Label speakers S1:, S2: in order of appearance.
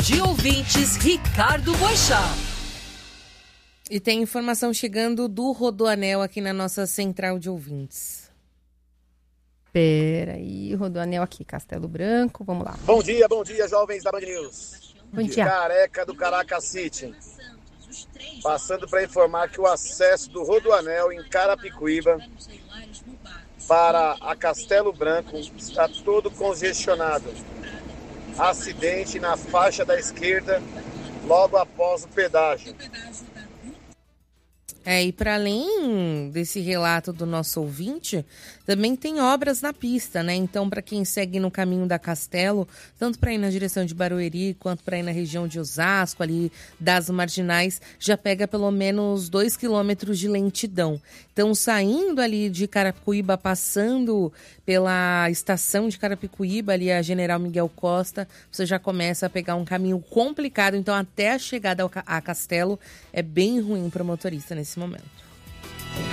S1: de ouvintes Ricardo Boechat.
S2: E tem informação chegando do Rodoanel aqui na nossa central de ouvintes.
S3: Peraí, Rodoanel aqui, Castelo Branco, vamos lá.
S4: Bom dia, jovens da Band News.
S3: Bom dia.
S4: Careca do Caracas City. Passando para informar que o acesso do Rodoanel em Carapicuíba para a Castelo Branco está todo congestionado. Acidente na faixa da esquerda, logo após o pedágio.
S2: E para além desse relato do nosso ouvinte, também tem obras na pista, né? Então, para quem segue no caminho da Castelo, tanto para ir na direção de Barueri, quanto para ir na região de Osasco, ali das Marginais, já pega pelo menos 2 quilômetros de lentidão. Então, saindo ali de Carapicuíba, passando pela estação de Carapicuíba, ali a General Miguel Costa, você já começa a pegar um caminho complicado. Então, até a chegada a Castelo é bem ruim para o motorista nesse momento.